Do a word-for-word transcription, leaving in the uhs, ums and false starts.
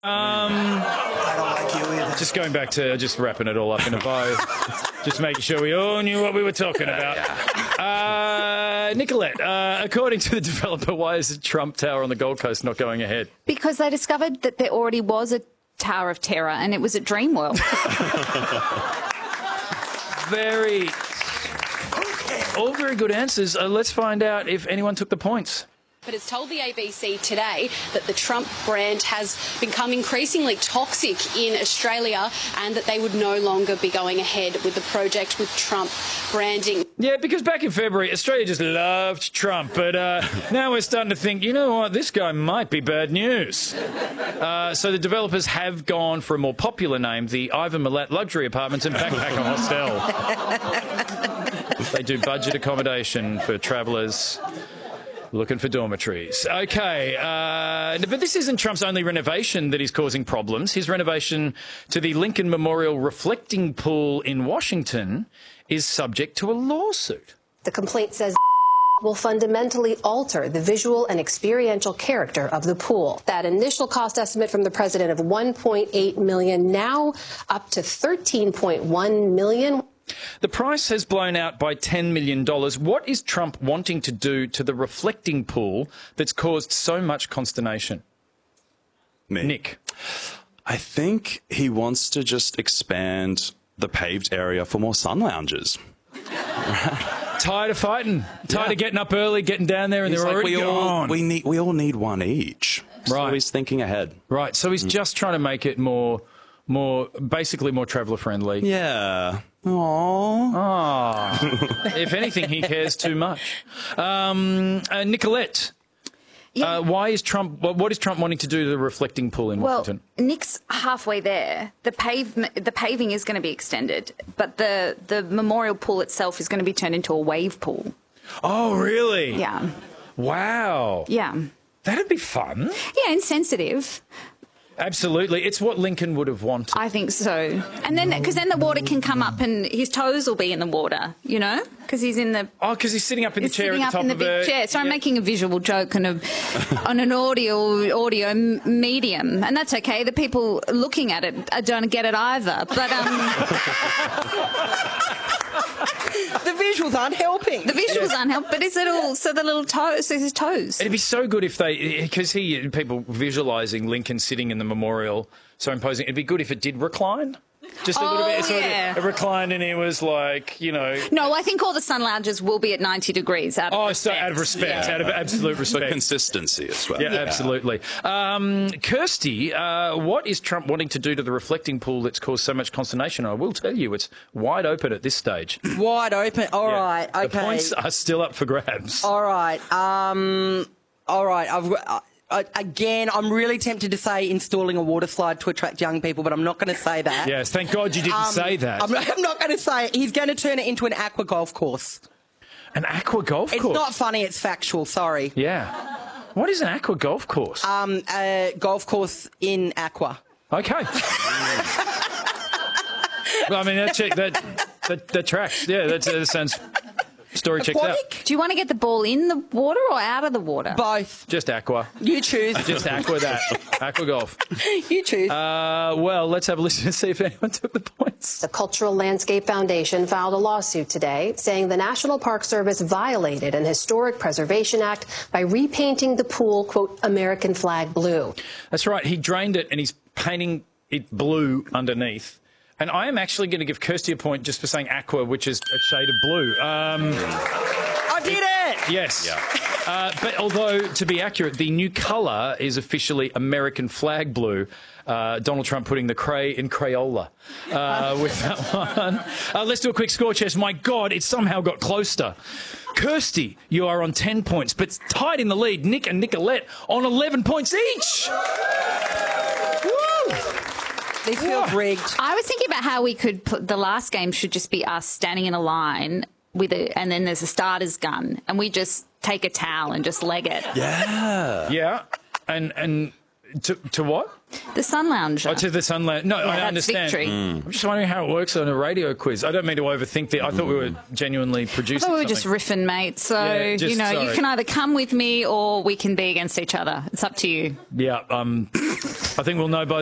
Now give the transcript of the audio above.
I don't like you either. Just going back to just wrapping it all up in a bow. Just making sure we all knew what we were talking about. Uh, Nicolette, uh, according to the developer, why is the Trump Tower on the Gold Coast not going ahead? Because they discovered that there already was a Tower of Terror and it was at Dreamworld. Very... All very good answers. Uh, let's find out if anyone took the points. But has told the A B C today that the Trump brand has become increasingly toxic in Australia and that they would no longer be going ahead with the project with Trump branding. Yeah, because back in February, Australia just loved Trump, but uh, now we're starting to think, you know what, this guy might be bad news. Uh, so the developers have gone for a more popular name, the Ivan Milat Luxury Apartments and Backpacker Hostel. They do budget accommodation for travellers looking for dormitories. OK, uh, but this isn't Trump's only renovation that is causing problems. His renovation to the Lincoln Memorial Reflecting Pool in Washington is subject to a lawsuit. The complaint says will fundamentally alter the visual and experiential character of the pool. That initial cost estimate from the president of one point eight million dollars, now up to thirteen point one million dollars. The price has blown out by ten million dollars. What is Trump wanting to do to the reflecting pool that's caused so much consternation? Me. Nick. I think he wants to just expand the paved area for more sun lounges. Tired of fighting. Tired Yeah. of getting up early, getting down there, and He's they're like, already we all, gone. we, need, we all need one each. So Right. he's thinking ahead. Right, so he's just trying to make it more, more, basically more traveller-friendly. Yeah. Aww. Ah, if anything, he cares too much. Um, uh, Nicolette, Yeah. uh, why is Trump? What, what is Trump wanting to do to the reflecting pool in Well, Washington? Nick's halfway there. The pavement, the paving is going to be extended, but the the memorial pool itself is going to be turned into a wave pool. Oh, really? Yeah, Wow. yeah, That'd be fun. yeah. Insensitive. Absolutely. It's what Lincoln would have wanted. I think so. And then, because then the water can come up and his toes will be in the water, you know, because he's in the. Oh, because he's sitting up in the He's chair sitting at up the top in the of big a... chair. So I'm Yeah. making a visual joke on, a, on an audio audio m- medium, and that's okay. The people looking at it uh, don't get it either. But um, The visuals aren't helping. the visuals aren't help. But is it all so the little toes? So his toes. It'd be so good if they... Because he people visualising Lincoln sitting in the memorial, so imposing... It'd be good if it did recline. Just a little Oh, bit. So yeah. it reclined and he was like, you know... No, I think all the sun lounges will be at ninety degrees out of Oh, respect. so out of respect, Yeah. out of absolute For respect. consistency as well. Yeah, absolutely. Um, Kirsty, uh, what is Trump wanting to do to the reflecting pool that's caused so much consternation? I will tell you, it's wide open at this stage. Wide open. All Yeah. right. Okay. The points are still up for grabs. All right. Um. All right. I've. Uh, uh, again, I'm really tempted to say installing a water slide to attract young people, but I'm not going to say that. Yes, thank God you didn't Um, say that. I'm, I'm not going to say it. He's going to turn it into an aqua golf course. An aqua golf It's course? not funny. It's factual. Sorry. Yeah. What is an aqua golf course? Um. A golf course in aqua. Okay. Well, I mean, that, check, that, that, that tracks. Yeah, that, that sounds... Story checks out. Aquatic? Do you want to get the ball in the water or out of the water? Both. Just aqua. You choose. Just aqua that. Aqua golf. You choose. Uh, well, let's have a listen and see if anyone took the points. The Cultural Landscape Foundation filed a lawsuit today saying the National Park Service violated an Historic Preservation Act by repainting the pool, quote, American flag blue. That's right. He drained it and he's painting it blue underneath. And I am actually going to give Kirsty a point just for saying aqua, which is a shade of blue. Um, I did it. yes. Uh, but although, to be accurate, the new colour is officially American flag blue. Uh, Donald Trump putting the cray in Crayola uh, with that one. Uh, let's do a quick score chest. My God, it somehow got closer. Kirsty, you are on ten points, but tied in the lead. Nick and Nicolette on eleven points each. Woo! This feels rigged. I was thinking about how we could put the last game should just be us standing in a line with a, and then there's a starter's gun, and we just take a towel and just leg it. Yeah. Yeah, and and To, to what? The Sun Lounger. Oh, to the Sun Lounger. No, Yeah, I that's understand. Victory. I'm just wondering how it works on a radio quiz. I don't mean to overthink the. I thought we were genuinely I producing thought we were something. just riffing, mate. So, Yeah, just- you know, you sorry. can either come with me or we can be against each other. It's up to you. Yeah, um, I think we'll know by